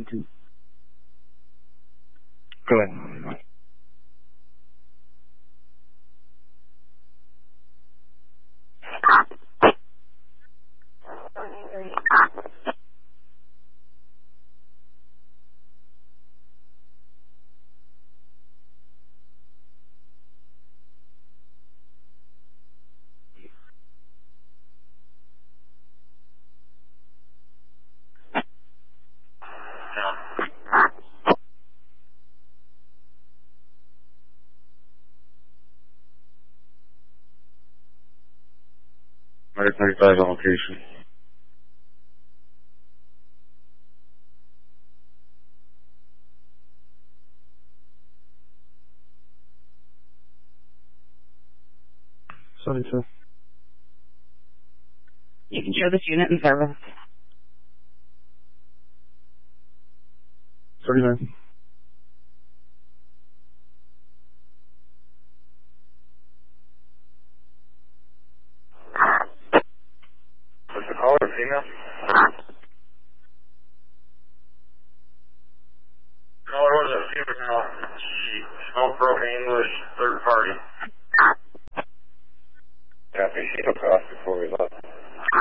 Washington. Go ahead. Mark 35 on location. $72. You can show this unit in service. $39. What's the caller, female? Caller was a female. She spoke broken English, third party.